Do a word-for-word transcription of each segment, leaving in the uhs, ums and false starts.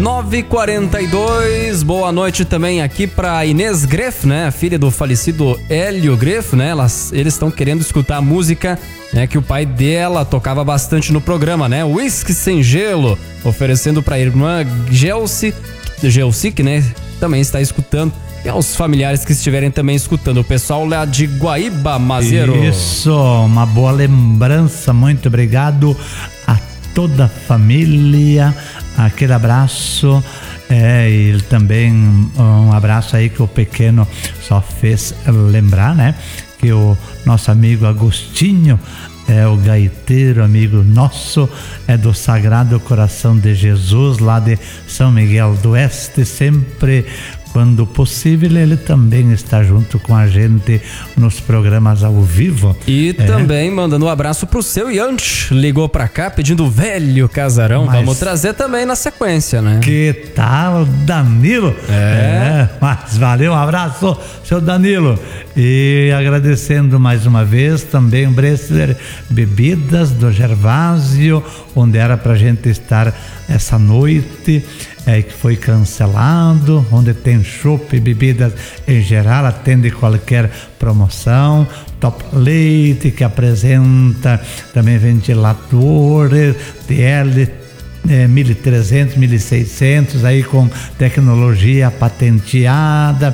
nove e quarenta e dois. Boa noite também aqui pra Inês Greff, né? Filha do falecido Hélio Greff, né? Elas, eles estão querendo escutar a música, né, que o pai dela tocava bastante no programa, né? Whisky Sem Gelo, oferecendo pra irmã Gelsi, Gelsi, que, né, também está escutando. E aos familiares que estiverem também escutando. O pessoal lá de Guaíba, Mazeiro. Isso, uma boa lembrança. Muito obrigado a toda a família. Aquele abraço. É, e também um abraço aí que o pequeno só fez lembrar, né? Que o nosso amigo Agostinho, é o gaiteiro, amigo nosso, é do Sagrado Coração de Jesus, lá de São Miguel do Oeste, sempre, quando possível, ele também está junto com a gente nos programas ao vivo. E é. também mandando um abraço pro seu Yanch, ligou pra cá pedindo o velho casarão. Mas vamos trazer também na sequência, né? Que tal, Danilo? É. é mas valeu, um abraço, seu Danilo. E agradecendo mais uma vez também o Bresler Bebidas do Gervásio, onde era pra gente estar essa noite, é, que foi cancelado, onde tem chopp e bebidas em geral, atende qualquer promoção. Top Leite, que apresenta também ventiladores T L É, mil e trezentos, mil e seiscentos, aí com tecnologia patenteada,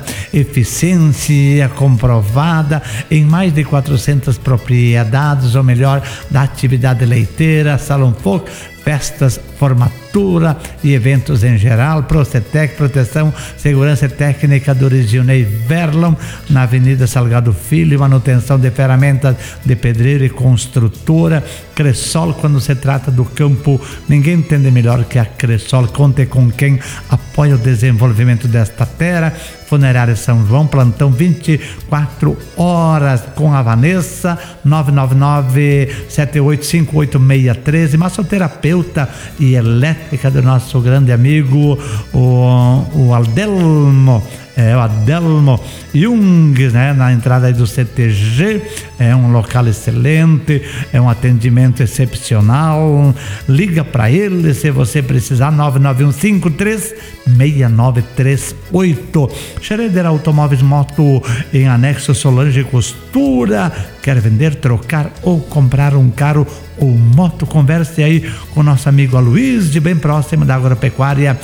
eficiência comprovada em mais de quatrocentas propriedades, ou melhor, da atividade leiteira, salão folk, festas, formatura e eventos em geral. Procetec, proteção, segurança técnica do Regionei Verlon, na Avenida Salgado Filho, manutenção de ferramentas de pedreiro e construtora. Cressol, quando se trata do campo, ninguém entende melhor que a Cressol. Conte com quem apoia o desenvolvimento desta terra. Funerária São João, plantão vinte e quatro horas com a Vanessa, nove nove nove, sete oito cinco oito seis três. Massoterapeuta e elétrica do nosso grande amigo o, o Aldelmo, é o Adelmo Jung, né, na entrada aí do C T G. É um local excelente, é um atendimento excepcional. Liga para ele se você precisar, nove nove um cinco três seis nove três oito. Schroeder Automóveis Moto em anexo Solange Costura. Quer vender, trocar ou comprar um carro ou moto? Converse aí com o nosso amigo Aloysio, de bem próximo da Agropecuária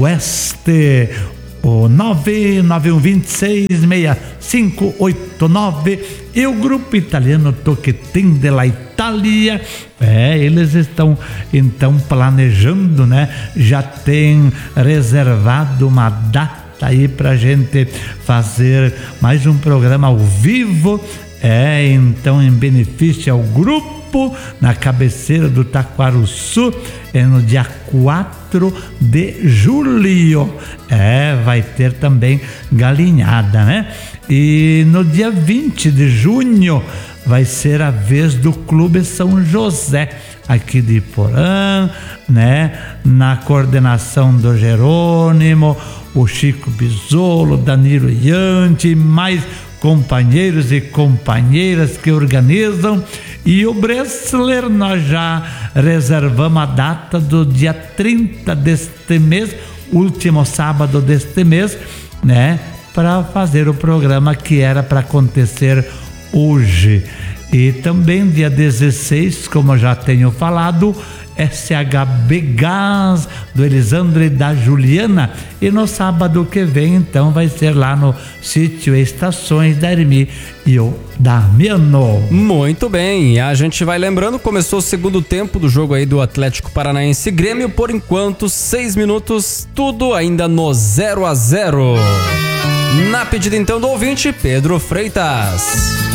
Oeste. O nove nove um dois seis seis cinco oito nove. E o grupo italiano Tocchetin de la Itália, é, eles estão então planejando, né? Já tem reservado uma data aí pra gente fazer mais um programa ao vivo, é, então em benefício ao grupo, na cabeceira do Taquaruçu, é no dia quatro de julho. É, vai ter também galinhada, né? E no dia vinte de junho vai ser a vez do Clube São José, aqui de Iporã, né? Na coordenação do Jerônimo, o Chico Bisolo, Danilo Iante, mais companheiros e companheiras que organizam. E o Bresler, nós já reservamos a data do dia trinta deste mês, último sábado deste mês, né, para fazer o programa que era para acontecer hoje. E também dia dezesseis, como eu já tenho falado, S H B Gás do Elisandro e da Juliana. E no sábado que vem, então, vai ser lá no sítio Estações da Ermi e o Damiano. Muito bem, e a gente vai lembrando, começou o segundo tempo do jogo aí do Atlético Paranaense Grêmio. Por enquanto, seis minutos, tudo ainda no zero a zero. Na pedida então do ouvinte Pedro Freitas.